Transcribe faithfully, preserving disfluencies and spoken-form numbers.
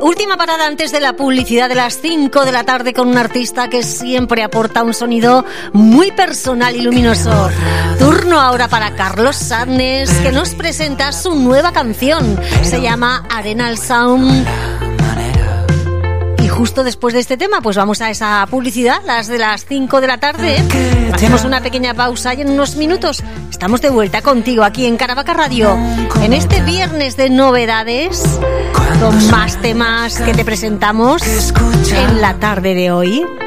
Última parada antes de la publicidad de las cinco de la tarde con un artista que siempre aporta un sonido muy personal y luminoso. Turno ahora para Carlos Sadness, que nos presenta su nueva canción. Se llama Arenal Sound. Y justo después de este tema, pues vamos a esa publicidad, las de las cinco de la tarde. Hacemos una pequeña pausa y en unos minutos estamos de vuelta contigo aquí en Caravaca Radio. En este viernes de novedades, con más temas que te presentamos en la tarde de hoy.